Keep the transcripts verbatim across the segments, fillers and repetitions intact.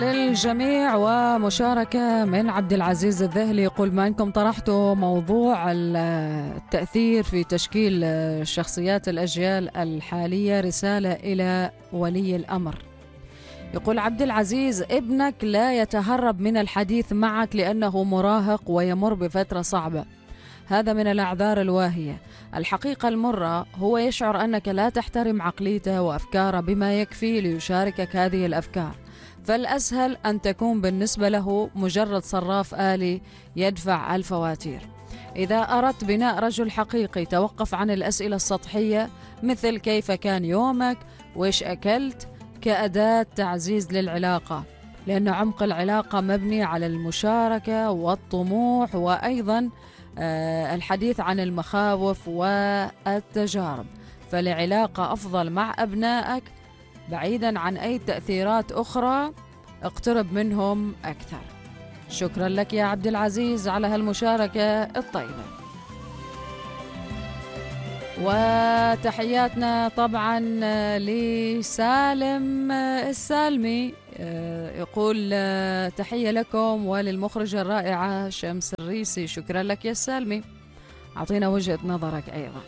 للجميع ومشاركة من عبد العزيز الذهلي. يقول ما أنكم طرحتوا موضوع التأثير في تشكيل شخصيات الأجيال الحالية، رسالة إلى ولي الأمر. يقول عبد العزيز ابنك لا يتهرب من الحديث معك لأنه مراهق ويمر بفترة صعبة، هذا من الأعذار الواهية. الحقيقة المرة هو يشعر أنك لا تحترم عقليته وأفكاره بما يكفي ليشاركك هذه الأفكار، فالأسهل أن تكون بالنسبة له مجرد صراف آلي يدفع الفواتير. إذا أردت بناء رجل حقيقي توقف عن الأسئلة السطحية مثل كيف كان يومك وإيش أكلت كأداة تعزيز للعلاقة، لأن عمق العلاقة مبني على المشاركة والطموح، وأيضا الحديث عن المخاوف والتجارب. فلعلاقة أفضل مع أبنائك بعيدا عن أي تأثيرات أخرى اقترب منهم أكثر. شكرا لك يا عبد العزيز على هالمشاركة الطيبة، وتحياتنا طبعا لسالم السالمي. يقول تحية لكم وللمخرجة الرائعة شمس الريسي. شكرا لك يا سالمي، أعطينا وجهة نظرك أيضا.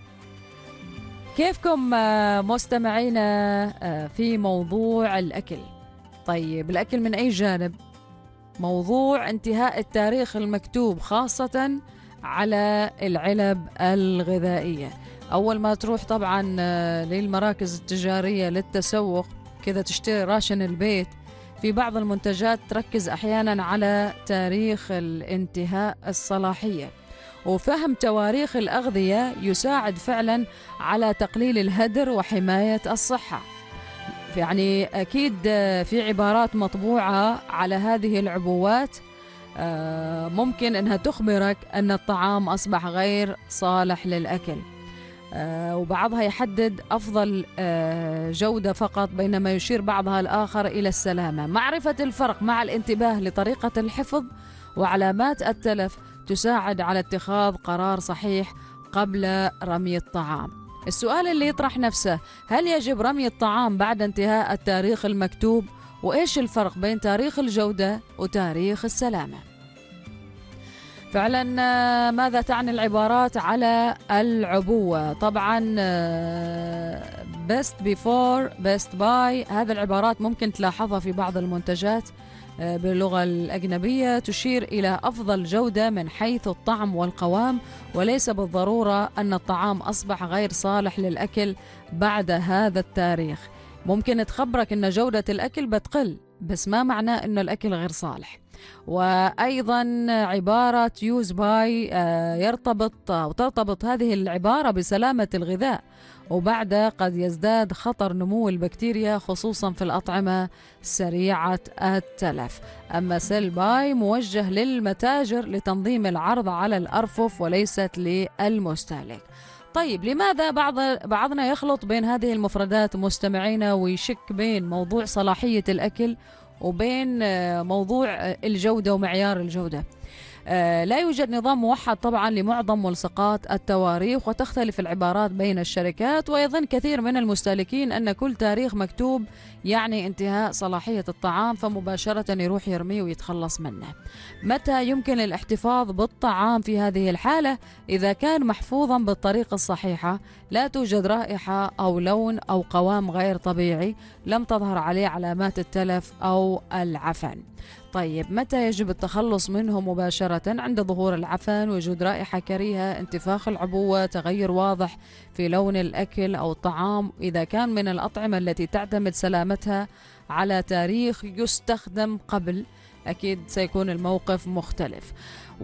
كيفكم مستمعينا في موضوع الأكل؟ طيب الأكل من أي جانب؟ موضوع انتهاء التاريخ المكتوب خاصة على العلب الغذائية. أول ما تروح طبعا للمراكز التجارية للتسوق كذا تشتري راشن البيت، في بعض المنتجات تركز أحيانا على تاريخ الانتهاء الصلاحية، وفهم تواريخ الأغذية يساعد فعلا على تقليل الهدر وحماية الصحة. يعني أكيد في عبارات مطبوعة على هذه العبوات ممكن أنها تخبرك أن الطعام أصبح غير صالح للأكل، وبعضها يحدد أفضل جودة فقط، بينما يشير بعضها الآخر إلى السلامة. معرفة الفرق مع الانتباه لطريقة الحفظ وعلامات التلف تساعد على اتخاذ قرار صحيح قبل رمي الطعام. السؤال اللي يطرح نفسه، هل يجب رمي الطعام بعد انتهاء التاريخ المكتوب؟ وإيش الفرق بين تاريخ الجودة وتاريخ السلامة؟ فعلا ماذا تعني العبارات على العبوة؟ طبعا best before best by، هذه العبارات ممكن تلاحظها في بعض المنتجات باللغة الأجنبية، تشير إلى أفضل جودة من حيث الطعم والقوام، وليس بالضرورة أن الطعام أصبح غير صالح للأكل بعد هذا التاريخ. ممكن تخبرك أن جودة الأكل بتقل، بس ما معناه أن الأكل غير صالح. وأيضا عبارة use by يرتبط أو ترتبط هذه العبارة بسلامة الغذاء، وبعد قد يزداد خطر نمو البكتيريا خصوصا في الأطعمة سريعة التلف. أما سيل باي موجه للمتاجر لتنظيم العرض على الأرفف وليست للمستهلك. طيب لماذا بعض بعضنا يخلط بين هذه المفردات مستمعينا ويشك بين موضوع صلاحية الأكل وبين موضوع الجودة ومعيار الجودة؟ آه لا يوجد نظام موحد طبعا لمعظم ملصقات التواريخ، وتختلف العبارات بين الشركات، ويظن كثير من المستهلكين أن كل تاريخ مكتوب يعني انتهاء صلاحية الطعام، فمباشرة يروح يرميه ويتخلص منه. متى يمكن الاحتفاظ بالطعام في هذه الحالة؟ إذا كان محفوظا بالطريقة الصحيحة، لا توجد رائحة أو لون أو قوام غير طبيعي، لم تظهر عليه علامات التلف أو العفن. طيب متى يجب التخلص منه مباشرة؟ عند ظهور العفن، وجود رائحة كريهة، انتفاخ العبوة، تغير واضح في لون الأكل أو الطعام. إذا كان من الأطعمة التي تعتمد سلامتها على تاريخ يستخدم قبل، أكيد سيكون الموقف مختلف.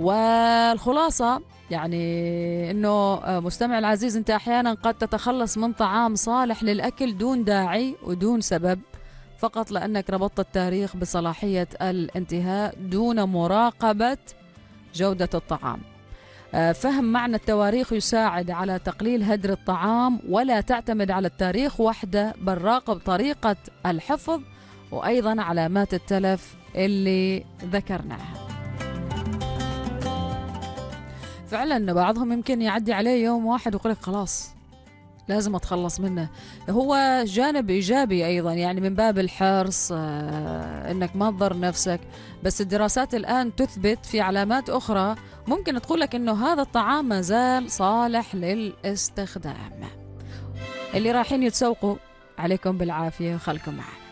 والخلاصة يعني أنه مستمع العزيز، أنت أحيانا قد تتخلص من طعام صالح للأكل دون داعي ودون سبب، فقط لأنك ربطت التاريخ بصلاحية الانتهاء دون مراقبة جودة الطعام. فهم معنى التواريخ يساعد على تقليل هدر الطعام، ولا تعتمد على التاريخ وحده، بل راقب طريقة الحفظ وأيضا علامات التلف اللي ذكرناها. فعلا بعضهم يمكن يعدي عليه يوم واحد ويقول لك خلاص لازم أتخلص منه. هو جانب إيجابي أيضا، يعني من باب الحرص آه، أنك ما تضر نفسك. بس الدراسات الآن تثبت في علامات أخرى ممكن تقولك أنه هذا الطعام ما زال صالح للاستخدام. اللي رايحين يتسوقوا عليكم بالعافية، خلكم معنا.